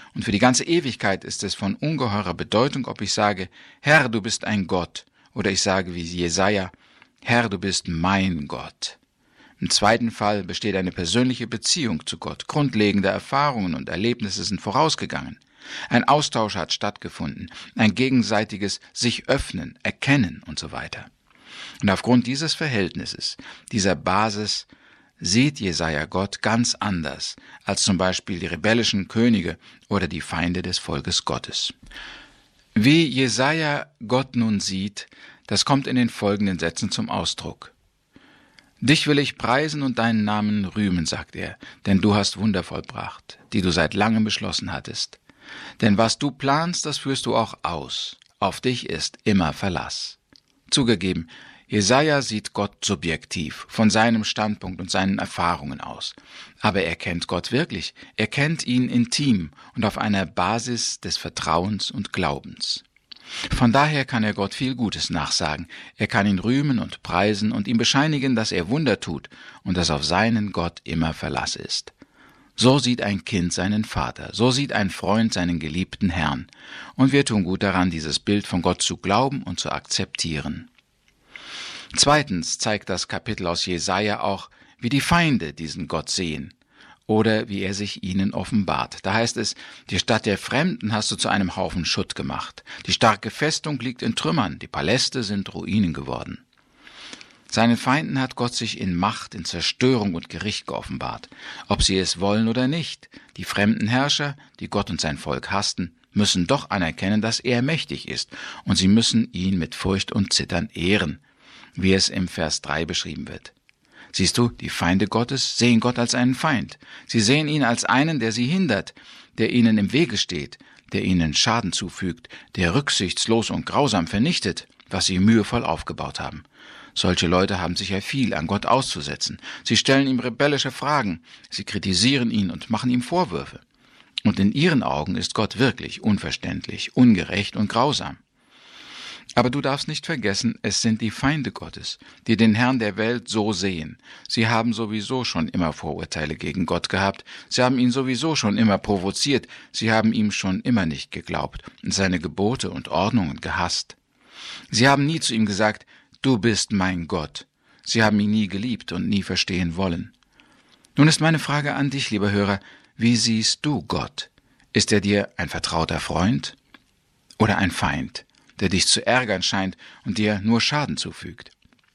Und für die ganze Ewigkeit ist es von ungeheurer Bedeutung, ob ich sage, Herr, du bist ein Gott, oder ich sage wie Jesaja, Herr, du bist mein Gott. Im zweiten Fall besteht eine persönliche Beziehung zu Gott. Grundlegende Erfahrungen und Erlebnisse sind vorausgegangen. Ein Austausch hat stattgefunden, ein gegenseitiges sich öffnen, erkennen und so weiter. Und aufgrund dieses Verhältnisses, dieser Basis, sieht Jesaja Gott ganz anders als zum Beispiel die rebellischen Könige oder die Feinde des Volkes Gottes. Wie Jesaja Gott nun sieht, das kommt in den folgenden Sätzen zum Ausdruck. Dich will ich preisen und deinen Namen rühmen, sagt er, denn du hast Wunder vollbracht, die du seit langem beschlossen hattest. Denn was du planst, das führst du auch aus. Auf dich ist immer Verlass. Zugegeben, Jesaja sieht Gott subjektiv, von seinem Standpunkt und seinen Erfahrungen aus. Aber er kennt Gott wirklich, er kennt ihn intim und auf einer Basis des Vertrauens und Glaubens. Von daher kann er Gott viel Gutes nachsagen. Er kann ihn rühmen und preisen und ihm bescheinigen, dass er Wunder tut und dass auf seinen Gott immer Verlass ist. So sieht ein Kind seinen Vater, so sieht ein Freund seinen geliebten Herrn. Und wir tun gut daran, dieses Bild von Gott zu glauben und zu akzeptieren. Zweitens zeigt das Kapitel aus Jesaja auch, wie die Feinde diesen Gott sehen oder wie er sich ihnen offenbart. Da heißt es, die Stadt der Fremden hast du zu einem Haufen Schutt gemacht. Die starke Festung liegt in Trümmern, die Paläste sind Ruinen geworden. Seinen Feinden hat Gott sich in Macht, in Zerstörung und Gericht geoffenbart. Ob sie es wollen oder nicht, die fremden Herrscher, die Gott und sein Volk hassten, müssen doch anerkennen, dass er mächtig ist, und sie müssen ihn mit Furcht und Zittern ehren, wie es im Vers 3 beschrieben wird. Siehst du, die Feinde Gottes sehen Gott als einen Feind. Sie sehen ihn als einen, der sie hindert, der ihnen im Wege steht, der ihnen Schaden zufügt, der rücksichtslos und grausam vernichtet, was sie mühevoll aufgebaut haben. Solche Leute haben sicher viel an Gott auszusetzen. Sie stellen ihm rebellische Fragen, sie kritisieren ihn und machen ihm Vorwürfe. Und in ihren Augen ist Gott wirklich unverständlich, ungerecht und grausam. Aber du darfst nicht vergessen, es sind die Feinde Gottes, die den Herrn der Welt so sehen. Sie haben sowieso schon immer Vorurteile gegen Gott gehabt, sie haben ihn sowieso schon immer provoziert, sie haben ihm schon immer nicht geglaubt und seine Gebote und Ordnungen gehasst. Sie haben nie zu ihm gesagt, du bist mein Gott. Sie haben ihn nie geliebt und nie verstehen wollen. Nun ist meine Frage an dich, lieber Hörer, wie siehst du Gott? Ist er dir ein vertrauter Freund oder ein Feind, der dich zu ärgern scheint und dir nur Schaden zufügt?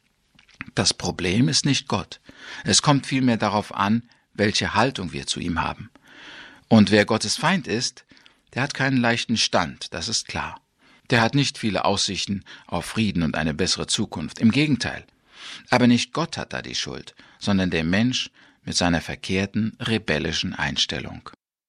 Das Problem ist nicht Gott. Es kommt vielmehr darauf an, welche Haltung wir zu ihm haben. Und wer Gottes Feind ist, der hat keinen leichten Stand, das ist klar. Der hat nicht viele Aussichten auf Frieden und eine bessere Zukunft. Im Gegenteil. Aber nicht Gott hat da die Schuld, sondern der Mensch mit seiner verkehrten, rebellischen Einstellung.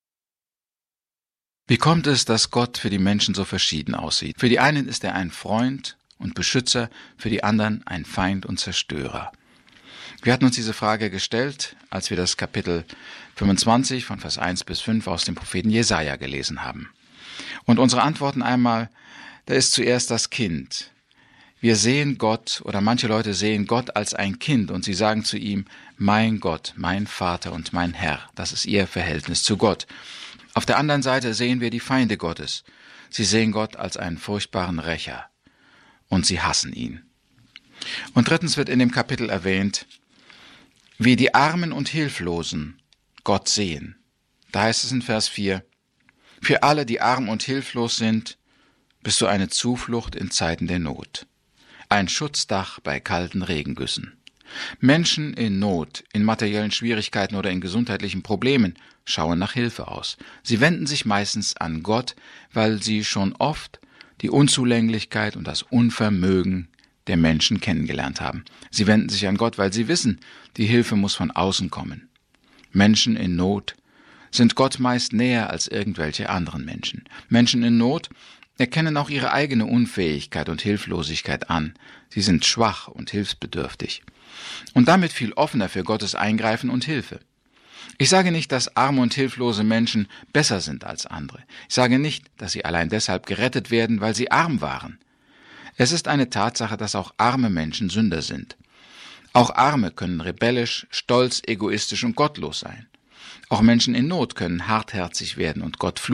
Wie kommt es, dass Gott für die Menschen so verschieden aussieht? Für die einen ist er ein Freund und Beschützer, für die anderen ein Feind und Zerstörer. Wir hatten uns diese Frage gestellt, als wir das Kapitel 25 von Vers 1 bis 5 aus dem Propheten Jesaja gelesen haben. Und unsere Antworten einmal, da ist zuerst das Kind. Wir sehen Gott, oder manche Leute sehen Gott als ein Kind und sie sagen zu ihm, mein Gott, mein Vater und mein Herr. Das ist ihr Verhältnis zu Gott. Auf der anderen Seite sehen wir die Feinde Gottes. Sie sehen Gott als einen furchtbaren Rächer und sie hassen ihn. Und drittens wird in dem Kapitel erwähnt, wie die Armen und Hilflosen Gott sehen. Da heißt es in Vers 4, für alle, die arm und hilflos sind, bist du eine Zuflucht in Zeiten der Not, ein Schutzdach bei kalten Regengüssen. Menschen in Not, in materiellen Schwierigkeiten oder in gesundheitlichen Problemen schauen nach Hilfe aus. Sie wenden sich meistens an Gott, weil sie schon oft die Unzulänglichkeit und das Unvermögen der Menschen kennengelernt haben. Sie wenden sich an Gott, weil sie wissen, die Hilfe muss von außen kommen. Menschen in Not sind Gott meist näher als irgendwelche anderen Menschen. Menschen in Not erkennen auch ihre eigene Unfähigkeit und Hilflosigkeit an. Sie sind schwach und hilfsbedürftig und damit viel offener für Gottes Eingreifen und Hilfe. Ich sage nicht, dass arme und hilflose Menschen besser sind als andere. Ich sage nicht, dass sie allein deshalb gerettet werden, weil sie arm waren. Es ist eine Tatsache, dass auch arme Menschen Sünder sind. Auch Arme können rebellisch, stolz, egoistisch und gottlos sein. Auch Menschen in Not können hartherzig werden und Gott